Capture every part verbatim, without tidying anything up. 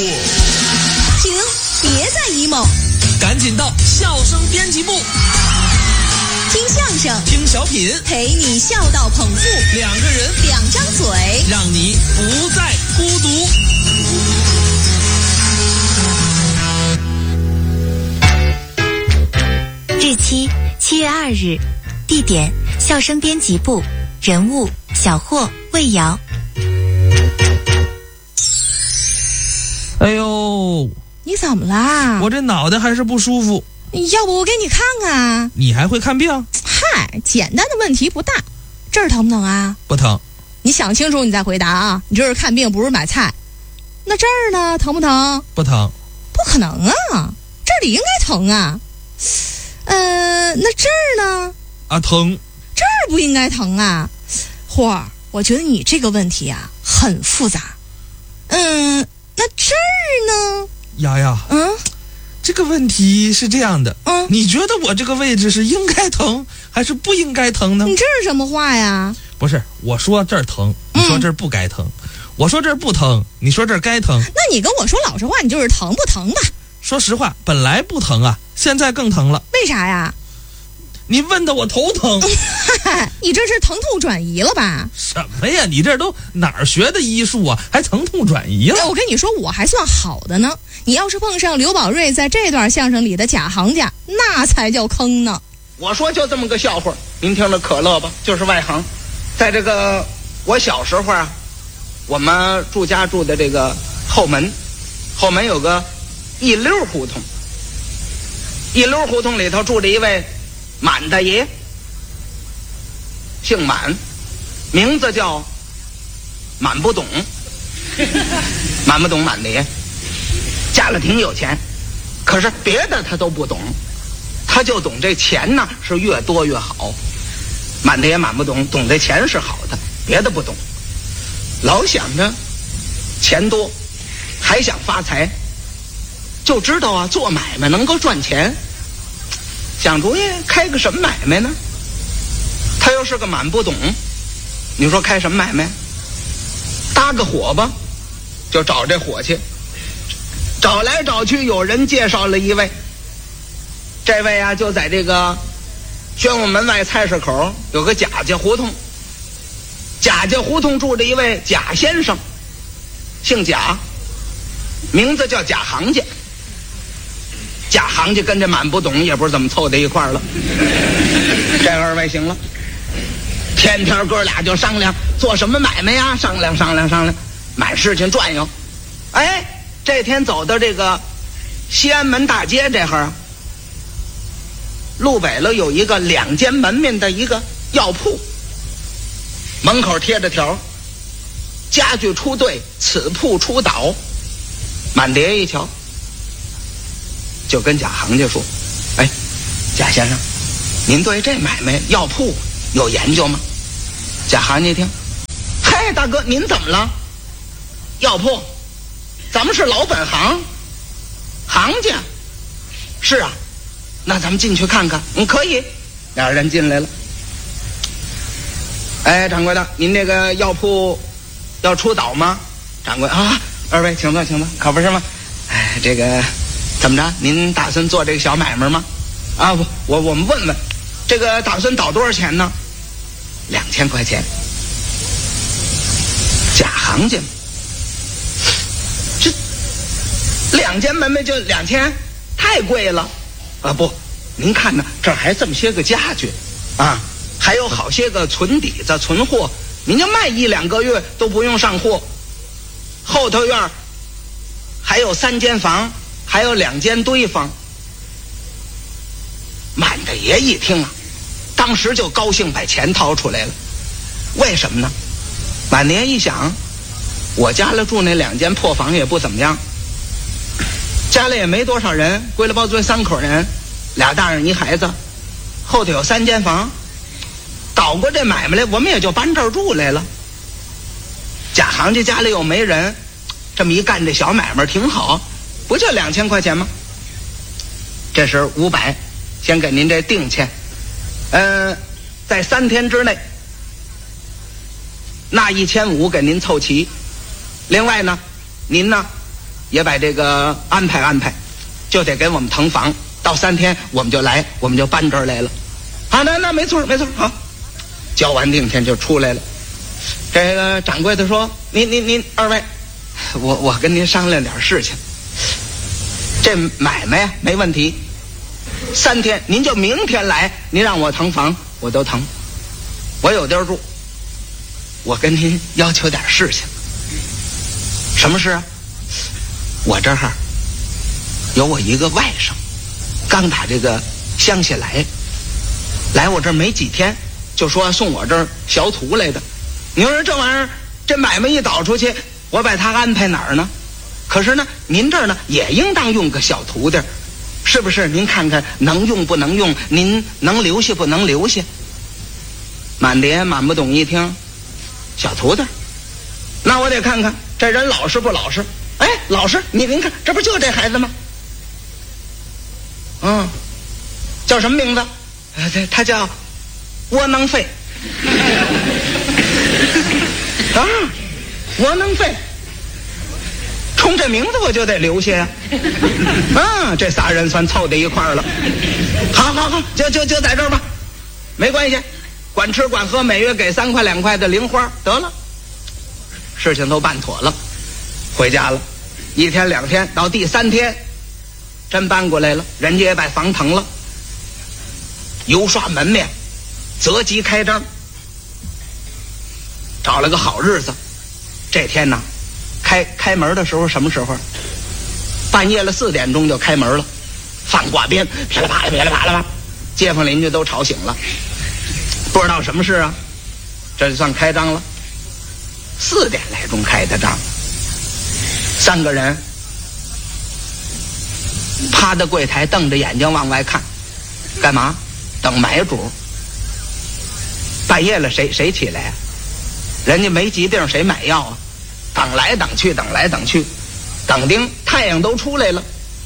停，别再 emo， 赶紧到笑声编辑部， 听相声， 听小品， 陪你笑到捧腹， 两个人， 两张嘴， 让你不再孤独。 日期七月二日，地点笑声编辑部，人物小霍、魏瑶。 哎呦， 你怎么啦？ 我这脑袋还是不舒服。 要不我给你看看？ 你还会看病？ 嗨，简单的问题不大。这儿疼不疼啊？ 不疼。 你想清楚你再回答啊！你这是看病不是买菜。那这儿呢？疼不疼？ 不疼。 不可能啊！这里应该疼啊。呃，那这儿呢？ 啊，疼。 这儿不应该疼啊。霍儿，我觉得你这个问题啊很复杂。嗯，那这儿呢？ 丫丫， 嗯， 这个问题是这样的， 嗯， 你觉得我这个位置是应该疼还是不应该疼呢？ 你这是什么话呀？ 不是，我说这儿疼，你说这儿不该疼，嗯、我说这儿不疼，你说这儿该疼。 那你跟我说老实话，你就是疼不疼吧？ 说实话，本来不疼啊，现在更疼了。 为啥呀？ 你问的我头疼。 你这是疼痛转移了吧？ 什么呀？你这都哪儿学的医术啊？还疼痛转移了？ 哎，我跟你说，我还算好的呢。你要是碰上刘宝瑞在这段相声里的假行家，那才叫坑呢。 我说就这么个笑话，您听着可乐吧，就是外行。在这个我小时候啊，我们住家住的这个后门，后门有个一溜胡同，一溜胡同里头住着一位满大爷，姓满，名字叫满不懂，满不懂满大爷，家里挺有钱，可是别的他都不懂，他就懂这钱呢是越多越好。满大爷满不懂，懂这钱是好的，别的不懂，老想着钱多，还想发财，就知道啊做买卖能够赚钱，想主意开个什么买卖呢？他又是个满不懂，你说开什么买卖？搭个伙吧，就找这伙计，找来找去有人介绍了一位，这位啊就在这个宣武门外菜市口有个贾家胡同，贾家胡同住着一位贾先生，姓贾，名字叫贾行家。贾行家跟这满不懂也不知怎么凑在一块儿了。这二位行了，天天哥俩就商量做什么买卖呀，商量商量商量，满事情转悠。哎，这天走到这个西安门大街这儿，路北了有一个两间门面的一个药铺，门口贴着条：家具出队，此铺出倒。满碟一瞧，就跟贾行家说：哎，贾先生，您对这买卖药铺有研究吗？贾行家一听，嗨，大哥您怎么了？药铺咱们是老本行，行家。是啊，那咱们进去看看。嗯，可以。俩人进来了。哎，掌柜的，您这个药铺要出倒吗？掌柜啊，二位请坐请坐，可不是吗？哎，这个怎么着？您打算做这个小买卖吗？啊，不，我我们问问，这个打算倒多少钱呢？两千块钱。假行家，这两间门面就两千，太贵了。啊，不，您看呢，这儿还这么些个家具，啊，还有好些个存底子、存货，您就卖一两个月都不用上货。后头院还有三间房，还有两间堆房。满大爷一听啊，当时就高兴，把钱掏出来了。为什么呢？满大爷一想，我家里住那两间破房也不怎么样，家里也没多少人，归了包堆三口人，俩大人一孩子，后头有三间房，倒过这买卖来，我们也就搬这儿住来了。贾行家家里又没人，这么一干这小买卖挺好，不就两千块钱吗？这是五百，先给您这定钱，呃，在三天之内，那一千五给您凑齐。另外呢，您呢也把这个安排安排，就得给我们腾房，到三天我们就来，我们就搬这儿来了。啊，那那没错没错，好，交完定钱就出来了。这个掌柜的说：“您您您二位，我我跟您商量点事情。这买卖呀没问题，三天您就明天来，您让我腾房我都腾，我有地儿住。我跟您要求点事情。什么事啊？我这儿有我一个外甥，刚打这个乡下来，来我这儿没几天，就说送我这儿学徒来的。你说这玩意儿，这买卖一倒出去，我把他安排哪儿呢？可是呢，您这儿呢也应当用个小徒弟，是不是？您看看能用不能用？您能留下不能留下？”满爹满不懂一听，小徒弟，那我得看看这人老实不老实。哎，老实，您您看，这不就这孩子吗？嗯，叫什么名字？呃，他他叫窝囊废。啊，窝囊废，冲这名字我就得留下呀。啊，这仨人算凑在一块儿了。好好好，就就就在这儿吧，没关系，管吃管喝，每月给三块两块的零花，得了，事情都办妥了，回家了。一天两天，到第三天，真搬过来了，人家也把房腾了，油刷门面，择吉开张，找了个好日子。这天呢，开开门的时候什么时候？半夜了四点钟就开门了，放挂鞭，噼里啪啦噼里啪啦吧，街坊邻居都吵醒了，不知道什么事啊，这就算开张了。四点来钟开的张，三个人趴在柜台瞪着眼睛往外看，干嘛？等买主。半夜了谁谁起来啊？人家没疾病谁买药啊？等来等去等来等去，等丁太阳都出来了。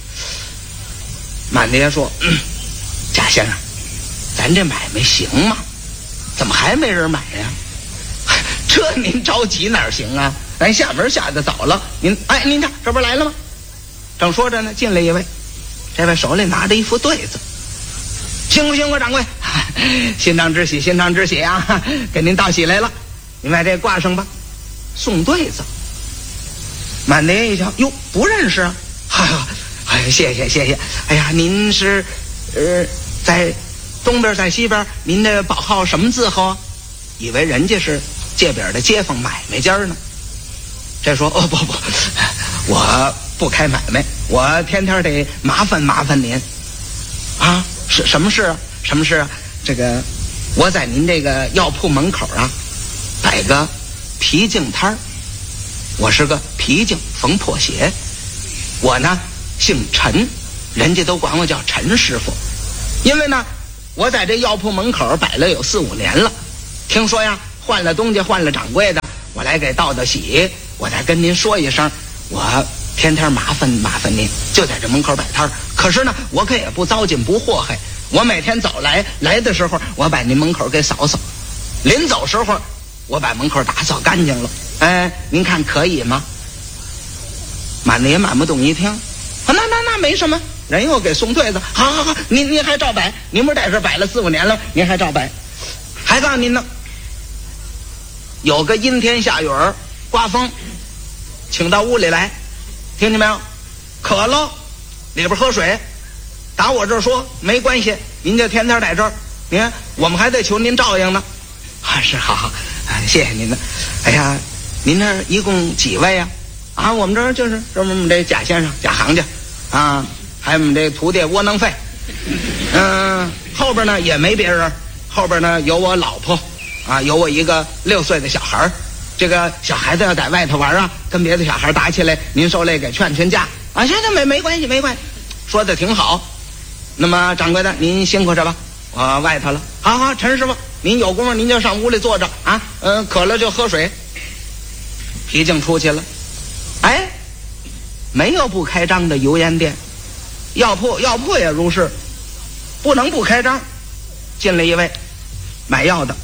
满爹说：“嗯，贾先生，咱这买卖行吗？怎么还没人买呀？这您着急哪行啊？咱下门下的早了，您哎，您看这不来了吗？”正说着呢，进来一位，这位手里拿着一副对子，辛苦辛苦掌柜，心肠之喜心肠之喜啊，给您道喜来了，您把这挂上吧。送对子，满爹一瞧，哟，不认识啊，哈哈，哎，谢谢谢谢，哎呀，您是呃在东边在西边，您的宝号什么字号啊？以为人家是界边的街坊买卖家呢。这说哦不不，我不开买卖，我天天得麻烦麻烦您啊。是什么事啊？什么事啊？这个我在您这个药铺门口啊摆个皮镜摊儿，我是个皮镜缝破鞋，我呢姓陈，人家都管我叫陈师傅。因为呢我在这药铺门口摆了有四五年了，听说呀换了东家换了掌柜的，我来给道道喜，我再跟您说一声，我天天麻烦麻烦您，就在这门口摆摊儿。可是呢我可也不糟践不祸害，我每天早来来的时候我把您门口给扫扫，临走时候我把门口打扫干净了，哎，您看可以吗？满的也满不懂一听，啊，那那那没什么，人又给送对子，好好好，您您还照摆，您不是在这摆了四五年了，您还照摆，还告诉您呢，有个阴天下雨儿刮风，请到屋里来，听见没有？渴了，里边喝水，打我这儿说没关系，您就天天在这儿，您看我们还得求您照应呢。啊，是，好好，谢谢您的。哎呀，您这一共几位呀？啊，我们这儿就是这我们这贾先生贾行家，啊，还有我们这徒弟窝囊废，嗯、呃，后边呢也没别人，后边呢有我老婆，啊，有我一个六岁的小孩儿，这个小孩子要在外头玩啊，跟别的小孩打起来，您受累给劝劝架啊，行行，没没关系没关系，说的挺好。那么掌柜的您辛苦着吧，我外头了。好好，陈师傅，您有功夫您就上屋里坐着啊，嗯、呃，渴了就喝水。皮镜出去了，哎，没有不开张的油烟店，药铺药铺也如是，不能不开张。进来一位买药的，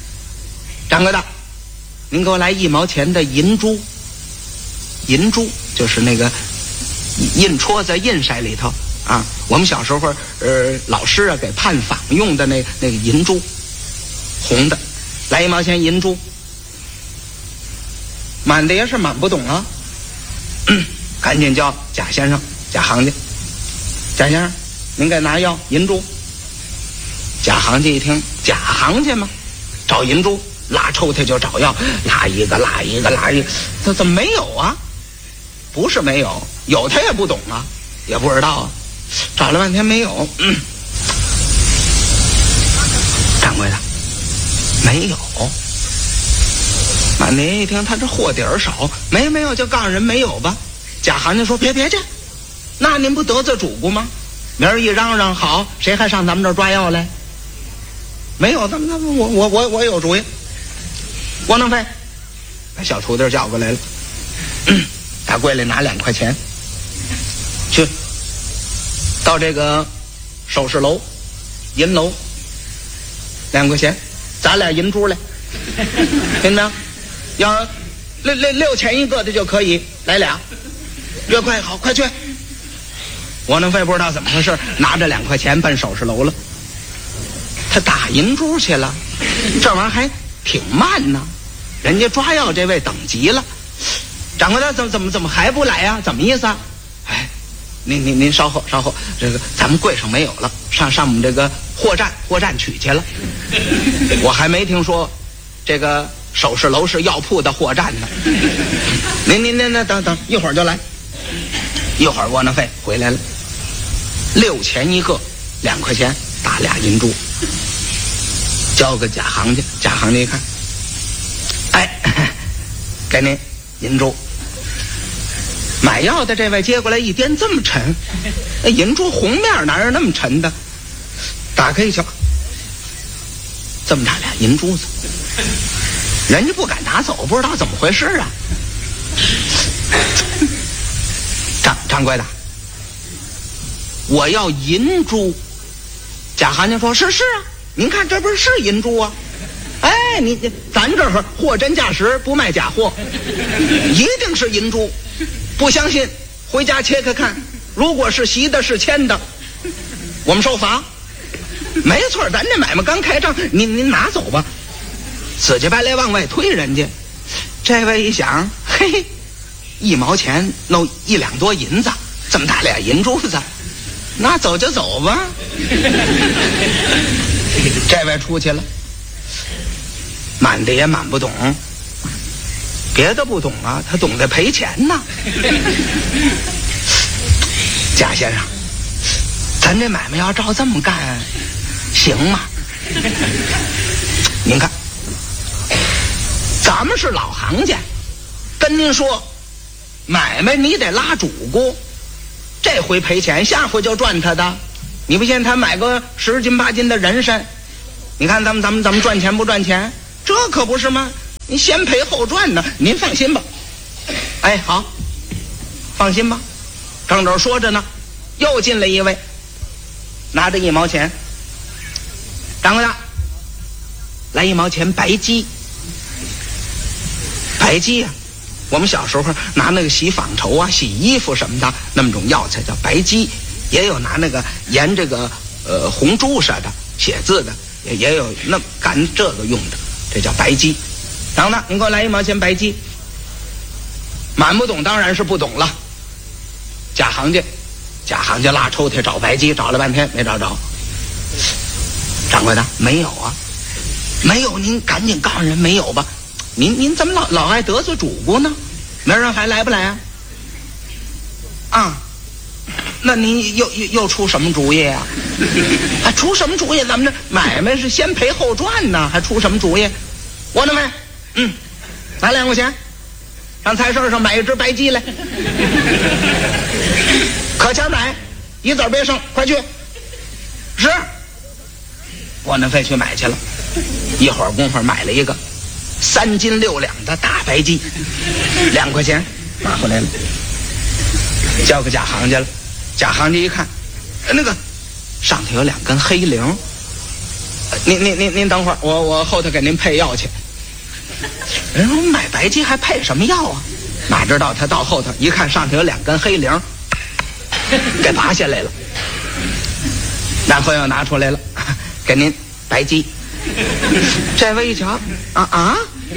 掌柜的，您给我来一毛钱的银珠，银珠就是那个印戳在印筛里头啊。我们小时候，呃，老师啊给判坊用的那那个银珠，红的，来一毛钱银珠，满的也是满不懂啊，赶紧叫贾先生、贾行家，贾先生，您给拿药银珠。贾行家一听，贾行家嘛，找银珠，拉抽屉就找药，拉一个拉一个拉一个，这怎么没有啊？不是没有，有他也不懂啊，也不知道啊，找了半天没有。嗯，掌柜的，没有。满年一听，他这货底儿少，没没有就告诉人没有吧。贾行家说别别去，那您不得罪主顾吗？明儿一嚷嚷好，谁还上咱们这儿抓药来？没有，咱们咱们我我我我有主意。窝囊废，把小徒弟叫过来了，嗯，打柜里拿两块钱，去到这个首饰楼、银楼，两块钱，砸俩银珠来，听着，要六六六钱一个的就可以，来俩，越快好，快去。窝囊废不知道怎么回事，拿着两块钱奔首饰楼了。他打银珠去了，这玩意儿还挺慢呢，人家抓药这位等急了，掌柜的怎么怎么怎么还不来呀、啊？怎么意思啊？哎，您您您稍后稍后，这个咱们柜上没有了，上上我们这个货站货站取去了。我还没听说这个首饰楼是药铺的货站呢。您您您那等等一会儿就来，一会儿窝囊废回来了，六钱一个，两块钱打俩银珠。交个贾行家，贾行家一看，哎，给您银珠。买药的这位接过来一掂，这么沉，那银珠红面哪有那么沉的？打开一瞧，这么大俩银珠子，人家不敢拿走，不知道怎么回事啊。掌掌柜的，我要银珠。贾行家说：“是是啊。”您看，这不是是银珠啊？哎，你咱这儿货真价实，不卖假货，一定是银珠。不相信，回家切开看，如果是洗的，是铅的，我们受罚。没错，咱这买卖刚开张，您您拿走吧。死乞白赖往外推人家，这位一想，嘿嘿，一毛钱弄一两多银子，这么大俩银珠子，那走就走吧。这位出去了，满的也满不懂，别的不懂啊，他懂得赔钱呐。贾先生，咱这买卖要照这么干，行吗？您看，咱们是老行家，跟您说，买卖你得拉主顾，这回赔钱，下回就赚他的。你不信他买个十斤八斤的人参，你看咱们咱们咱们赚钱不赚钱？这可不是吗？你先赔后赚呢，您放心吧。哎，好，放心吧。正这说着呢，又进来一位，拿着一毛钱，掌柜的，来一毛钱白鸡。白鸡呀、啊，我们小时候拿那个洗纺绸啊、洗衣服什么的那么种药材叫白鸡。也有拿那个研这个呃红朱砂的写字的，也也有那干这个用的，这叫白鸡。然后呢，您给我来一毛钱白鸡。满不懂当然是不懂了。贾行家，贾行家拉抽屉找白鸡，找了半天没找着。掌柜的，没有啊，没有，您赶紧告诉人没有吧。您您怎么老老爱得罪主顾呢？明儿还来不来啊？啊。那您又又又出什么主意啊？还出什么主意？咱们这买卖是先赔后赚呢，还出什么主意？窝囊废，嗯，拿两块钱，上菜市上买一只白鸡来，可钱买，一子别剩，快去。是，窝囊废去买去了，一会儿功夫买了一个三斤六两的大白鸡，两块钱拿回来了，交给贾行家了。贾行家一看，那个上头有两根黑铃，您您您您等会儿，我我后头给您配药去。人说买白鸡还配什么药啊？ 哪知道他到后头一看，上头有两根黑铃，给拔下来了。男朋友拿出来了，给您白鸡。这位一瞧，啊啊，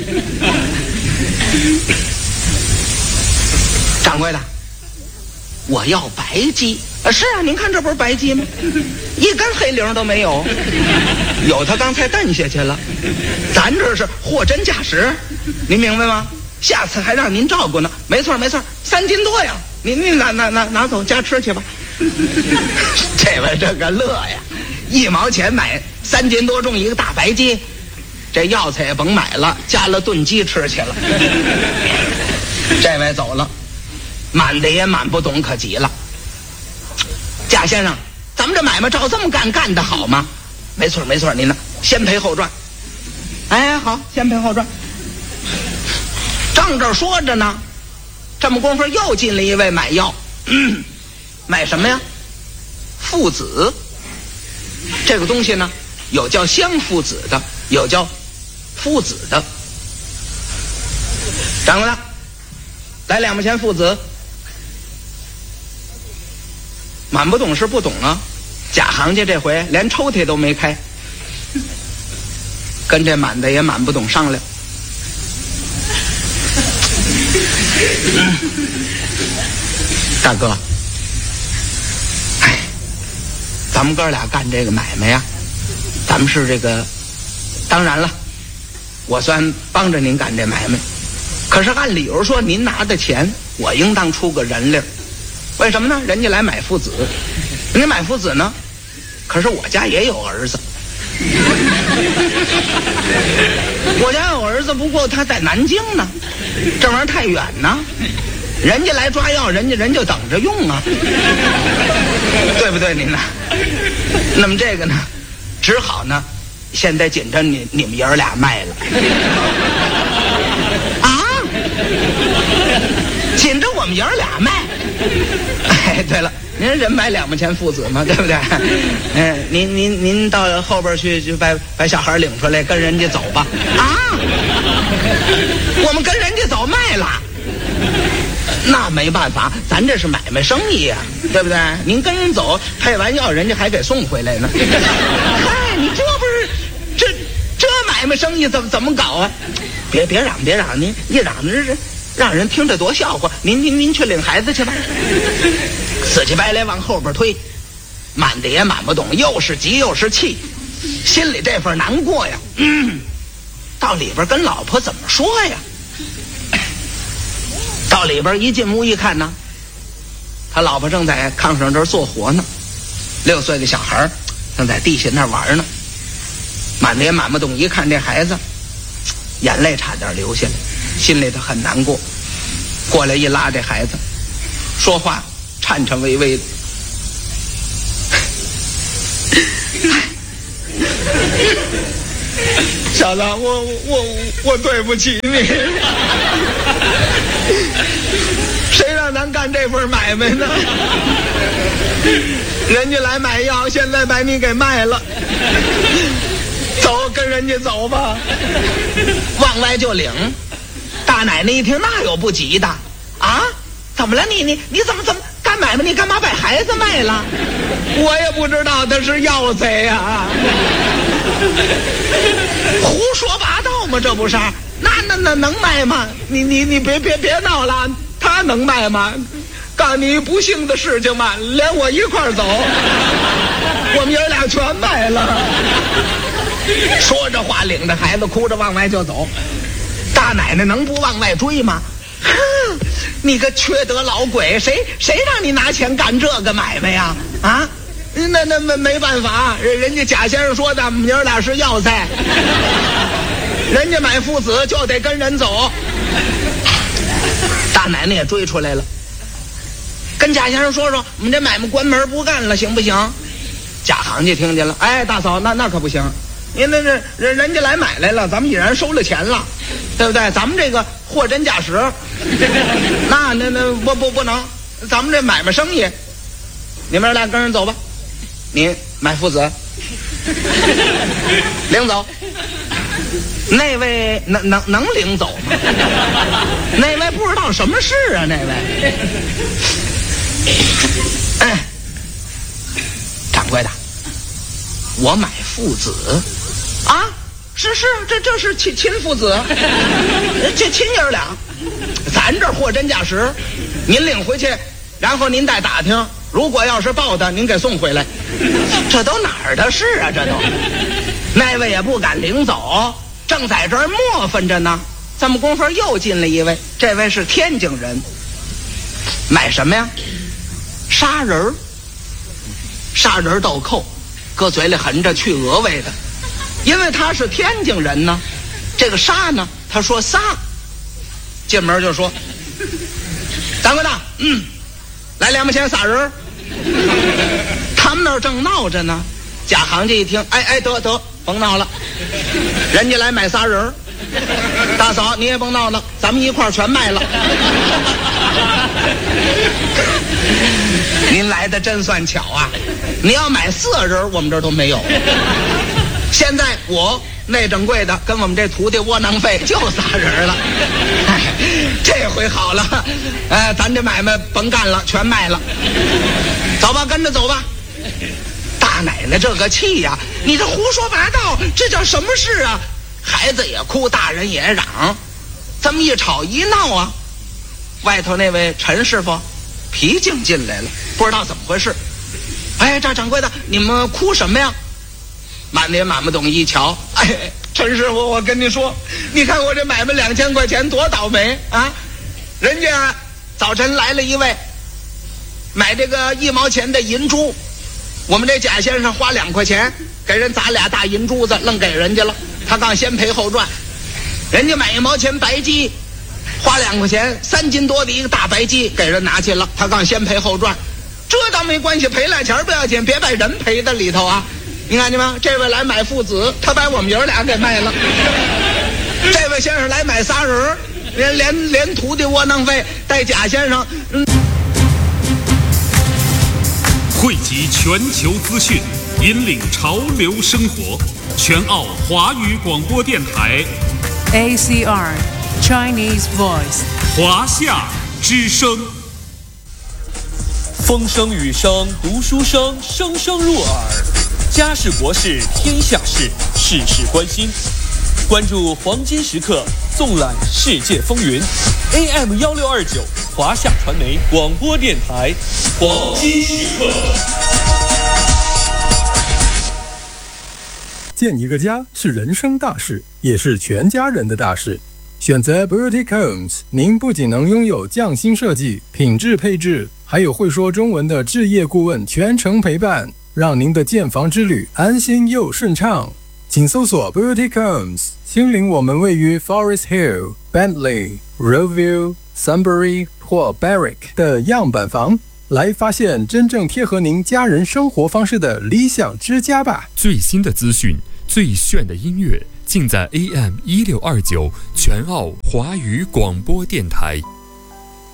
掌柜的，我要白鸡。啊，是啊，您看这不是白鸡吗？一根黑铃都没有，有他刚才蹬下去了。咱这是货真价实，您明白吗？下次还让您照顾呢。没错没错，三斤多呀，您您拿拿拿拿走家吃去吧。这位这个乐呀，一毛钱买三斤多重一个大白鸡，这药材也甭买了，加了炖鸡吃去了。这位走了，满的也满不懂，可急了。贾先生，咱们这买卖照这么干，干得好吗？没错没错，您呢先赔后赚。哎，好，先赔后赚。正这说着呢，这么功夫又进了一位买药。嗯，买什么呀？附子。这个东西呢，有叫香附子的，有叫附子的。掌柜的，来两毛钱附子。满不懂是不懂啊，假行家这回连抽屉都没开，跟这满的也满不懂商量。嗯、大哥，哎，咱们哥俩干这个买卖呀，咱们是这个，当然了，我算帮着您干这买卖，可是按理由说您拿的钱，我应当出个人力。为什么呢？人家来买父子，人家买父子呢，可是我家也有儿子，我家有儿子，不过他在南京呢，这玩意儿太远呢，人家来抓药，人家人就等着用啊，对不对您呢？那么这个呢，只好呢，现在紧着你你们爷儿俩卖了啊，紧着我们爷儿俩卖。哎，对了，您人买两毛钱父子嘛，对不对？嗯，您您您到后边去就把把小孩领出来，跟人家走吧。啊，我们跟人家走卖了，那没办法，咱这是买卖生意呀、啊，对不对？您跟人走，配完药人家还给送回来呢。嗨，你这不是这这买卖生意怎么怎么搞啊？别别嚷别嚷，您一嚷这是。让人听着多笑话，您您您去领孩子去吧。死乞白赖往后边推，满的也满不懂，又是急又是气，心里这份难过呀。嗯，到里边跟老婆怎么说呀？到里边一进屋一看呢，他老婆正在炕上这儿做活呢，六岁的小孩正在地下那玩呢。满的也满不懂，一看这孩子，眼泪差点流下来。心里头很难过，过来一拉这孩子，说话颤颤巍巍的。小子，我我我对不起你，谁让咱干这份买卖呢？人家来买药，现在把你给卖了。走，跟人家走吧。往外就领。大奶奶一听，那有不急的啊？怎么了？你你你怎么怎么干买卖？你干嘛把孩子卖了？我也不知道他是药材呀、啊，胡说八道吗？这不是？那那那能卖吗？你你你别别别闹了，他能卖吗？告诉你不幸的事情嘛，连我一块儿走，我们爷俩全卖了。说着话，领着孩子哭着往外就走。大奶奶能不往外追吗？哼，你个缺德老鬼，谁谁让你拿钱干这个买卖呀？啊，那那没没办法，人家贾先生说的，我们爷俩是要菜，人家买父子就得跟人走。大奶奶也追出来了，跟贾先生说说，我们这买卖关门不干了，行不行？贾行家听见了，哎，大嫂，那那可不行。您那那人人家来买来了，咱们已然收了钱了，对不对？咱们这个货真价实，那那那不不不能，咱们这买卖生意，你们俩跟人走吧，你买父子，领走， 那位能能能领走吗？那位不知道什么事啊，那位。哎，掌柜的，我买父子啊，是是，这这是亲亲父子，这亲爷俩，咱这货真价实，您领回去，然后您再打听，如果要是报的，您给送回来。这都哪儿的事啊？这都，那位也不敢领走，正在这儿磨分着呢。这么功夫又进了一位，这位是天津人，买什么呀？砂仁儿，砂仁豆蔻，搁嘴里含着去鹅味的。因为他是天津人呢，这个砂呢，他说仨，进门就说：“掌柜的，嗯，来两毛钱仨人。”他们那儿正闹着呢，假行家一听，哎哎，得得，甭闹了，人家来买仨人，大嫂你也甭闹了，咱们一块儿全卖了。您来的真算巧啊！你要买四人，我们这儿都没有。现在我内掌柜的跟我们这徒弟窝囊废就仨人了。哎，这回好了，哎，咱这买卖甭干了，全卖了。走吧，跟着走吧。大奶奶这个气呀、啊！你这胡说八道，这叫什么事啊？孩子也哭，大人也嚷，这么一吵一闹啊，外头那位陈师傅皮净进来了，不知道怎么回事。哎，这掌柜的，你们哭什么呀？满脸满不懂一瞧，哎，陈师傅，我跟你说，你看我这买卖两千块钱多倒霉啊！人家早晨来了一位，买这个一毛钱的银珠，我们这贾先生花两块钱给人砸俩大银珠子，愣给人家了。他刚先赔后赚。人家买一毛钱白鸡，花两块钱，三斤多的一个大白鸡给人拿去了，他刚先赔后赚。这倒没关系，赔俩钱不要紧，别把人赔在里头啊！你看见吗？这位来买父子，他把我们爷俩给卖了。这位先生来买仨人，连连连徒弟窝囊废带贾先生。嗯， 汇集全球资讯，引领潮流生活。全澳华语广播电台 A C R Chinese Voice 华夏之声。 风声雨声读书声，声声入耳。家事国事天下事，事事关心。关注黄金时刻，纵览世界风云。A M 一六二九华夏传媒广播电台，黄金时刻。 建一个家是人生大事，也是全家人的大事。选择 Boutique Homes， 您不仅能拥有匠心设计、品质配置，还有会说中文的置业顾问全程陪伴，让您的建房之旅安心又顺畅。请搜索 Boutique Homes， 亲临我们位于 Forest Hill、Bentley、Review、Sunbury 或 Barrick 的样板房，来发现真正贴合您家人生活方式的理想之家吧。 最新的资讯，最炫的音乐，尽在 A M 一六二九全澳华语广播电台。